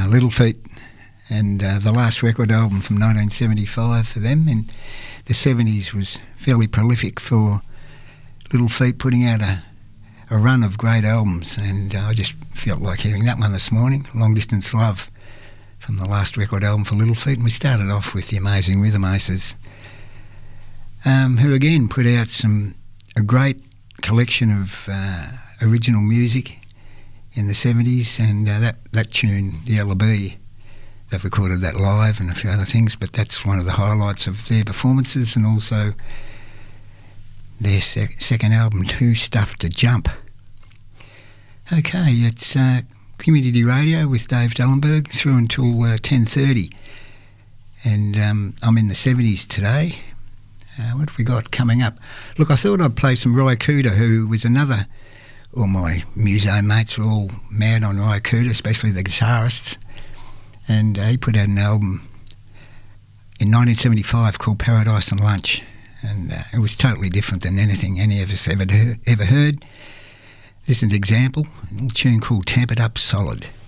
Little Feat, and the last record album from 1975 for them. In the 70s was fairly prolific for Little Feat, putting out a run of great albums, and I just felt like hearing that one this morning, Long Distance Love, from the last record album for Little Feat. And we started off with the amazing Rhythm Aces, who again put out a great collection of original music in the 70s, and that tune, the Ella-B, they've recorded that live and a few other things, but that's one of the highlights of their performances, and also their second album, Too Stuffed to Jump. Okay, it's Community Radio with Dave Dellenberg through until 10:30, and I'm in the 70s today. What have we got coming up? Look, I thought I'd play some Ry Cooder, who was another. All my muso mates were all mad on Ry Cooder, especially the guitarists, and he put out an album in 1975 called Paradise and Lunch, and it was totally different than anything any of us ever heard. This is an example, a tune called Tamp It Up Solid.